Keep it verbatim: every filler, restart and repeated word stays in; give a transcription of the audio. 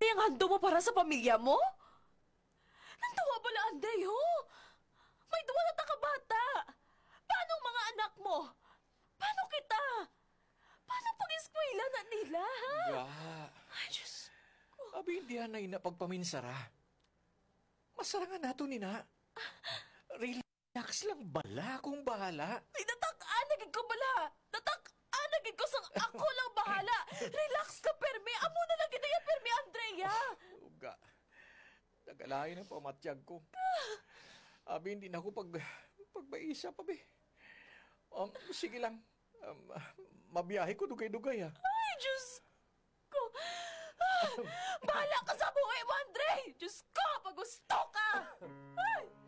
ang hando mo para sa pamilya mo? Nantawa bala, Andre, ho? May duwa na takabata. Paano ang mga anak mo? Paano kita? Paano pag-eskwela na nila, ha? Ga, Ay, Diyos. abi hindi na inapagpaminsara. Masarangan nato ni na. Relax lang bala kung bahala. Ay, natak-an, nagig ko bala. Natak-an, nagig ko sang ako lang bahala. Relax ka, Perme. Amo na lang ginaya, Perme, Andrea. Uga, nagalain ang pamatyag ko. Abi hindi na ako pag, pagbaisa pa, be. Um, sige lang. Um, mabiyahe ko dugay-dugay, ha. Ay, Diyos ko. Ah, bahala ka sa buhay mo, Andre. Diyos ko, pag gusto ka. Ay.